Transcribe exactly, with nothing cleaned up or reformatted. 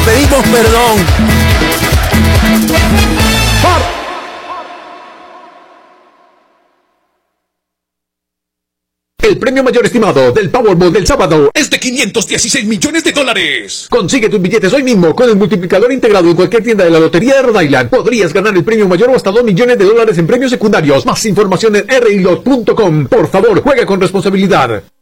pedimos perdón. El premio mayor estimado del Powerball del sábado es de quinientos dieciséis millones de dólares. Consigue tus billetes hoy mismo con el multiplicador integrado en cualquier tienda de la Lotería de Rhode Island. Podrías ganar el premio mayor o hasta dos millones de dólares en premios secundarios. Más información en r i lot punto com. Por favor, juega con responsabilidad.